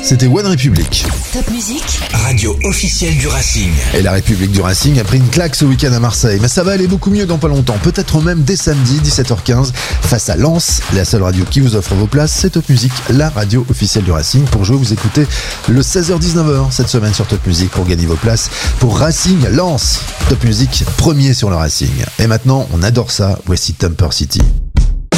c'était One Republic. Top Musique, radio officielle du Racing. Et la République du Racing a pris une claque ce week-end à Marseille. Mais ça va aller beaucoup mieux dans pas longtemps. Peut-être même dès samedi, 17h15, face à Lens. La seule radio qui vous offre vos places, c'est Top Musique, la radio officielle du Racing. Pour jouer, vous écoutez le 16h-19h cette semaine sur Top Musique pour gagner vos places pour Racing Lens. Top Musique, premier sur le Racing. Et maintenant, on adore ça. Voici Temper City.